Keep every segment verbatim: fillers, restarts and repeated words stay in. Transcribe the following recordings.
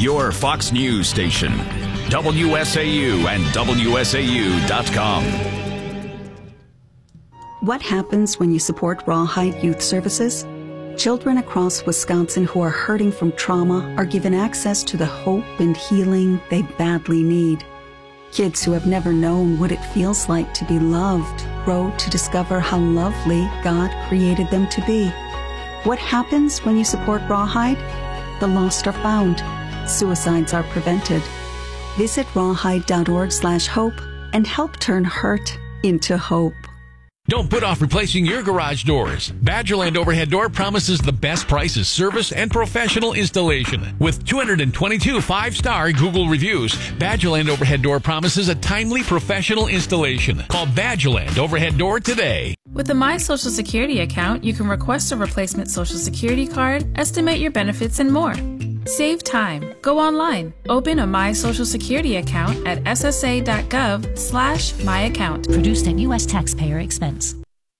your Fox News station. W S A U and W S A U dot com. What happens when you support Rawhide Youth Services? Children across Wisconsin who are hurting from trauma are given access to the hope and healing they badly need. Kids who have never known what it feels like to be loved grow to discover how lovely God created them to be. What happens when you support Rawhide? The lost are found. Suicides are prevented. Visit rawhide.org slash hope and help turn hurt into hope. Don't put off replacing your garage doors. Badgerland Overhead Door promises the best prices, service, and professional installation. With two hundred twenty-two five-star Google reviews, Badgerland Overhead Door promises a timely professional installation. Call Badgerland Overhead Door today. With a My Social Security account, you can request a replacement Social Security card, estimate your benefits, and more. Save time. Go online. Open a My Social Security account at ssa.gov slash my account. Produced at U S taxpayer expense.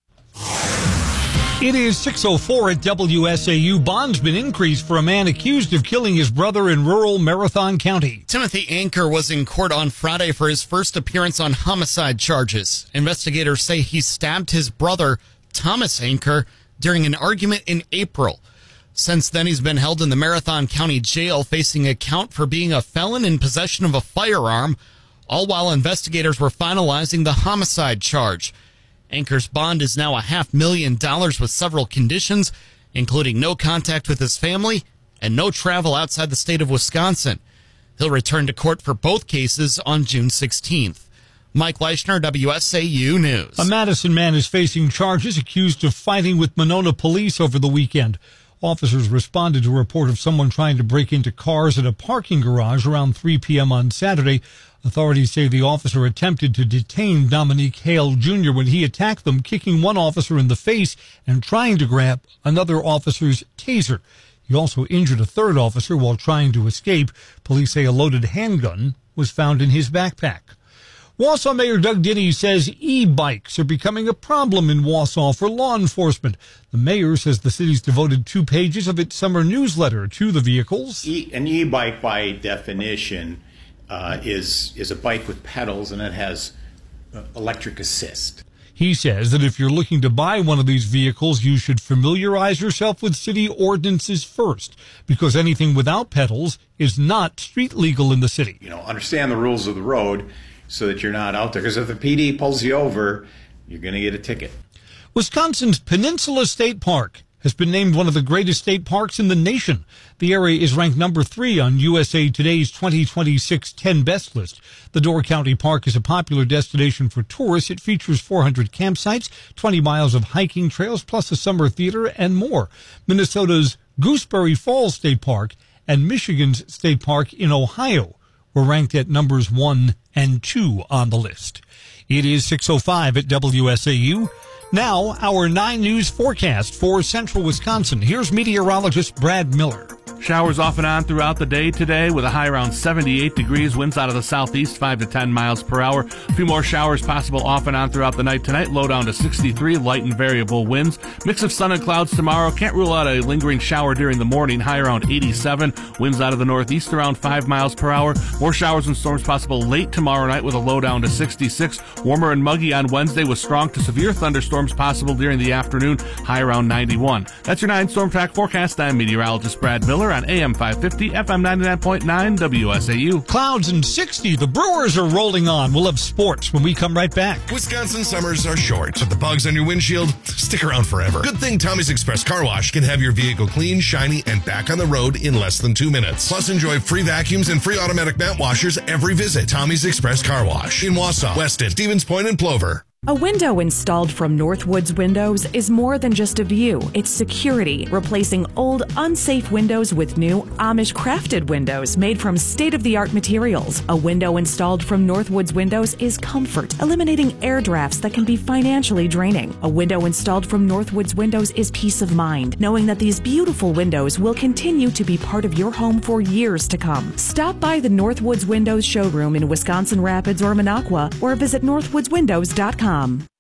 It is six oh four at W S A U. Bondsman increased for a man accused of killing his brother in rural Marathon County. Timothy Anker was in court on Friday for his first appearance on homicide charges. Investigators say he stabbed his brother, Thomas Anker, during an argument in April. Since then, he's been held in the Marathon County Jail facing a count for being a felon in possession of a firearm, all while investigators were finalizing the homicide charge. Anker's bond is now a half million dollars with several conditions, including no contact with his family and no travel outside the state of Wisconsin. He'll return to court for both cases on June sixteenth. Mike Leischner, W S A U News. A Madison man is facing charges accused of fighting with Monona police over the weekend. Officers responded to a report of someone trying to break into cars at a parking garage around three p.m. on Saturday. Authorities say the officer attempted to detain Dominique Hale Junior when he attacked them, kicking one officer in the face and trying to grab another officer's taser. He also injured a third officer while trying to escape. Police say a loaded handgun was found in his backpack. Wausau Mayor Doug Dinny says e-bikes are becoming a problem in Wausau for law enforcement. The mayor says the city's devoted two pages of its summer newsletter to the vehicles. E- an e-bike, by definition, uh, is is a bike with pedals, and it has uh, electric assist. He says that if you're looking to buy one of these vehicles, you should familiarize yourself with city ordinances first, because anything without pedals is not street legal in the city. You know, understand the rules of the road so that you're not out there. Because if the P D pulls you over, you're going to get a ticket. Wisconsin's Peninsula State Park has been named one of the greatest state parks in the nation. The area is ranked number three on U S A Today's twenty twenty-six ten Best list. The Door County Park is a popular destination for tourists. It features four hundred campsites, twenty miles of hiking trails, plus a summer theater and more. Minnesota's Gooseberry Falls State Park and Michigan's State Park in Ohio were ranked at numbers one and two on the list. It is six oh five at W S A U. Now, our nine News forecast for central Wisconsin. Here's meteorologist Brad Miller. Showers off and on throughout the day today with a high around seventy-eight degrees, winds out of the southeast five to ten miles per hour. A few more showers possible off and on throughout the night tonight, low down to sixty-three, light and variable winds. Mix of sun and clouds tomorrow. Can't rule out a lingering shower during the morning, high around eighty-seven, winds out of the northeast around five miles per hour. More showers and storms possible late tomorrow night with a low down to sixty-six. Warmer and muggy on Wednesday with strong to severe thunderstorms possible during the afternoon, high around ninety-one. That's your nine Storm Track forecast. I'm meteorologist Brad Miller on A M five fifty, F M ninety-nine point nine, W S A U. Clouds and sixty. The Brewers are rolling on. We'll have sports when we come right back. Wisconsin summers are short, so the bugs on your windshield stick around forever. Good thing Tommy's Express Car Wash can have your vehicle clean, shiny, and back on the road in less than two minutes. Plus, enjoy free vacuums and free automatic mat washers every visit. Tommy's Express Car Wash in Wausau, Weston, Stevens Point, and Plover. A window installed from Northwoods Windows is more than just a view. It's security, replacing old, unsafe windows with new Amish-crafted windows made from state-of-the-art materials. A window installed from Northwoods Windows is comfort, eliminating air drafts that can be financially draining. A window installed from Northwoods Windows is peace of mind, knowing that these beautiful windows will continue to be part of your home for years to come. Stop by the Northwoods Windows showroom in Wisconsin Rapids or Minocqua, or visit northwoods windows dot com.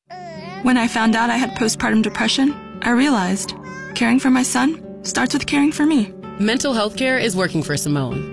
When I found out I had postpartum depression, I realized caring for my son starts with caring for me. Mental health care is working for Simone.